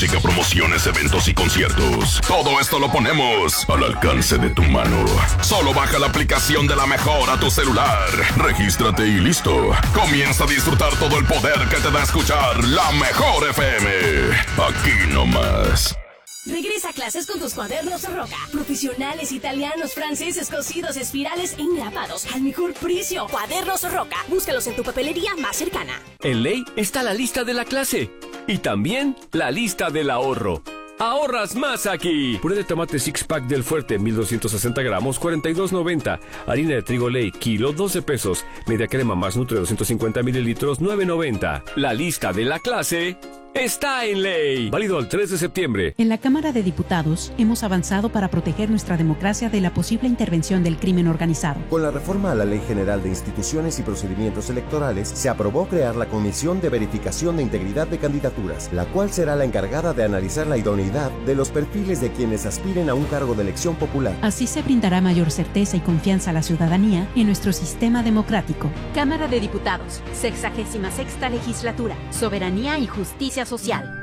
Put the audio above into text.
música, promociones, eventos y conciertos. Todo esto lo ponemos al alcance de tu mano. Solo baja la aplicación de La Mejor a tu celular. Regístrate y listo. Comienza a disfrutar todo el poder que te da escuchar La Mejor FM. Aquí nomás. Regresa a clases con tus cuadernos Roca. Profesionales, italianos, franceses, cosidos, espirales e engrapados. Al mejor precio. Cuadernos Roca. Búscalos en tu papelería más cercana. En Ley está la lista de la clase. Y también la lista del ahorro. ¡Ahorras más aquí! Puré de tomate six pack del Fuerte, 1260 gramos, 42.90. Harina de trigo Ley, kilo, 12 pesos. Media crema más Nutre, 250 mililitros, 9.90. La lista de la clase está en Ley. Válido al 3 de septiembre. En la Cámara de Diputados hemos avanzado para proteger nuestra democracia de la posible intervención del crimen organizado. Con la reforma a la Ley General de Instituciones y Procedimientos Electorales, se aprobó crear la Comisión de Verificación de Integridad de Candidaturas, la cual será la encargada de analizar la idoneidad de los perfiles de quienes aspiren a un cargo de elección popular. Así se brindará mayor certeza y confianza a la ciudadanía en nuestro sistema democrático. Cámara de Diputados, 66ª Legislatura, Soberanía y Justicia Social.